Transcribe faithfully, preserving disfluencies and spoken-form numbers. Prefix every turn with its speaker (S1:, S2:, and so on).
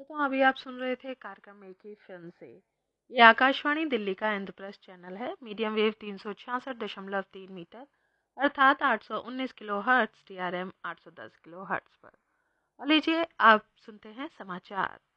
S1: दोस्तों अभी आप सुन रहे थे कार्यक्रम एक ही फिल्म से। ये आकाशवाणी दिल्ली का इंद्रप्रस्थ चैनल है। मीडियम वेव तीन सौ छियासठ दशमलव तीन मीटर अर्थात आठ सौ उन्नीस kilo hertz T R M आठ सौ दस किलो हर्ट्स पर। और लीजिए आप सुनते हैं समाचार।